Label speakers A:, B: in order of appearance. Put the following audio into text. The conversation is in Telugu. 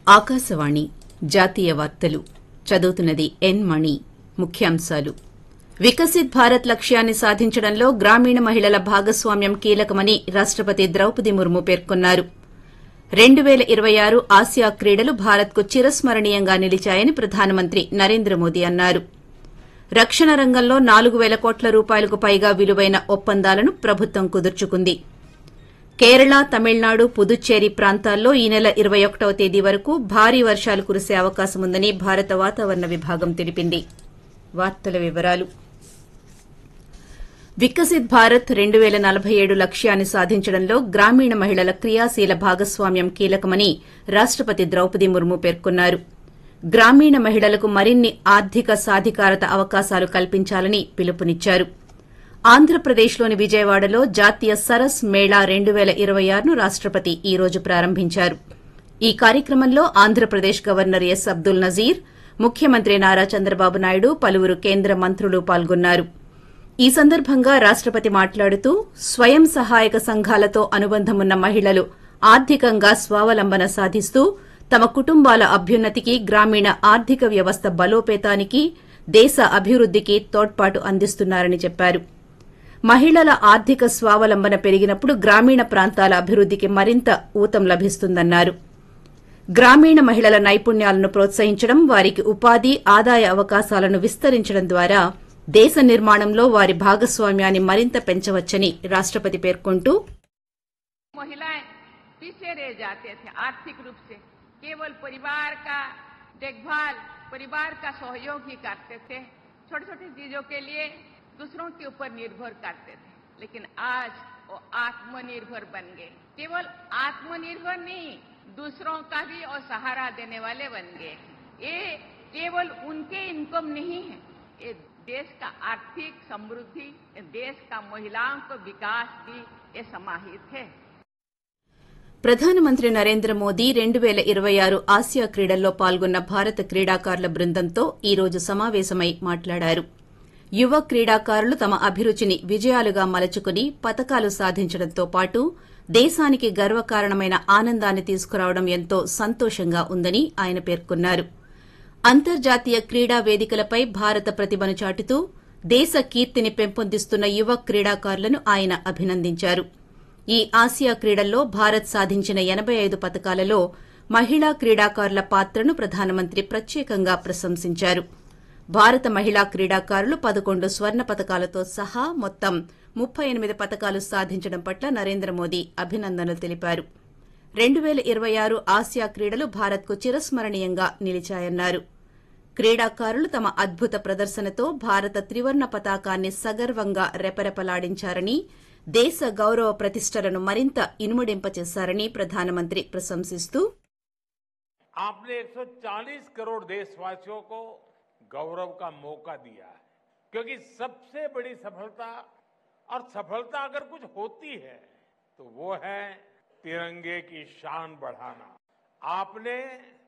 A: ఆకాశవాణి జాతీయ వార్తలు చదువుతున్నది ఎన్ మణి. ముఖ్యాంశాలు. వికసిత్ భారత్ లక్ష్యాన్ని సాధించడంలో గ్రామీణ మహిళల భాగస్వామ్యం కీలకమని రాష్టపతి ద్రౌపది ముర్ము పేర్కొన్నారు. 2026 ఆసియా క్రీడలు భారత్కు చిరస్మరణీయంగా నిలిచాయని ప్రధానమంత్రి నరేంద్ర మోదీ అన్నారు. రక్షణ రంగంలో 4,000 కోట్ల రూపాయలకు పైగా విలువైన ఒప్పందాలను ప్రభుత్వం కుదుర్చుకుంది. కేరళ, తమిళనాడు, పుదుచ్చేరి ప్రాంతాల్లో ఈ నెల 21వ తేదీ వరకు భారీ వర్షాలు కురిసే అవకాశముందని భారత వాతావరణ విభాగం తెలిపింది. వార్తల వివరాలు. వికసిత్ భారత్ 2047 లక్ష్యాన్ని సాధించడంలో గ్రామీణ మహిళల క్రియాశీల భాగస్వామ్యం కీలకమని రాష్టపతి ద్రౌపది ముర్ము పేర్కొన్నారు. గ్రామీణ మహిళలకు మరిన్ని ఆర్థిక సాధికారత అవకాశాలు కల్పించాలని పిలుపునిచ్చారు. ఆంధ్రప్రదేశ్లోని విజయవాడలో జాతీయ సరస్ మేళా 2026ను రాష్టపతి ఈ రోజు ప్రారంభించారు. ఈ కార్యక్రమంలో ఆంధ్రప్రదేశ్ గవర్నర్ ఎస్ అబ్దుల్ నజీర్, ముఖ్యమంత్రి నారా చంద్రబాబు నాయుడు, పలువురు కేంద్ర మంత్రులు పాల్గొన్నారు. ఈ సందర్భంగా రాష్టపతి మాట్లాడుతూ స్వయం సహాయక సంఘాలతో అనుబంధమున్న మహిళలు ఆర్థికంగా స్వావలంబన సాధిస్తూ తమ కుటుంబాల అభ్యున్నతికి, గ్రామీణ ఆర్థిక వ్యవస్థ బలోపేతానికి, దేశ అభివృద్దికి తోడ్పాటు అందిస్తున్నారని చెప్పారు. మహిళల ఆర్థిక స్వావలంబన పెరిగినప్పుడు గ్రామీణ ప్రాంతాల అభివృద్దికి మరింత ఊతం లభిస్తుందన్నారు. గ్రామీణ మహిళల నైపుణ్యాలను ప్రోత్సహించడం, వారికి ఉపాధి, ఆదాయ అవకాశాలను విస్తరించడం ద్వారా దేశ నిర్మాణంలో వారి భాగస్వామ్యాన్ని మరింత పెంచవచ్చని రాష్టపతి పేర్కొంటూ
B: महिलाएं पीछे रह जाते थे आर्थिक रूप से, केवल परिवार का देखभाल, परिवार का सहयोग ही करते थे, छोटी छोटी चीजों के लिए दूसरों के ऊपर निर्भर करते थे। लेकिन आज वो आत्मनिर्भर बन गए। केवल आत्मनिर्भर नहीं, दूसरों का भी और सहारा देने वाले बन गए। ये केवल उनके इनकम नहीं है, ये देश का आर्थिक समृद्धि, देश का महिलाओं का विकास भी ये समाहित है।
A: ప్రధానమంత్రి నరేంద్ర మోదీ 2026 ఆసియా క్రీడల్లో పాల్గొన్న భారత క్రీడాకారుల బృందంతో ఈ రోజు సమావేశమై మాట్లాడారు. యువ క్రీడాకారులు తమ అభిరుచిని విజయాలుగా మలచుకుని పతకాలు సాధించడంతో పాటు దేశానికి గర్వకారణమైన ఆనందాన్ని తీసుకురావడం ఎంతో సంతోషంగా ఉందని ఆయన పేర్కొన్నారు. అంతర్జాతీయ క్రీడా వేదికలపై భారత ప్రతిభను చాటుతూ దేశ కీర్తిని పెంపొందిస్తున్న యువ క్రీడాకారులను ఆయన అభినందించారు. ఈ ఆసియా క్రీడల్లో భారత్ సాధించిన 85 పతకాలలో మహిళా క్రీడాకారుల పాత్రను ప్రధానమంత్రి ప్రత్యేకంగా ప్రశంసించారు. భారత మహిళా క్రీడాకారులు 11 స్వర్ణ పతకాలతో సహా మొత్తం 38 పతకాలు సాధించడం పట్ల నరేంద్ర మోదీ అభినందనలు తెలిపారు. 2026 ఆసియా క్రీడలు భారత్కు చిరస్మరణీయంగా నిలిచాయన్నారు. క్రీడాకారులు తమ అద్భుత ప్రదర్శనతో భారత త్రివర్ణ పతాకాన్ని సగర్వంగా రెపరెపలాడించారని, దేశ గౌరవ ప్రతిష్టలను మరింత ఇనుమడింపచేశారని ప్రధానమంత్రి ప్రశంసిస్తూ
C: आपने 140 करोड़ देशवासियों को गौरव का मौका दिया है, क्योंकि सबसे बड़ी सफलता, और सफलता अगर कुछ होती है तो वो है तिरंगे की शान बढ़ाना। आपने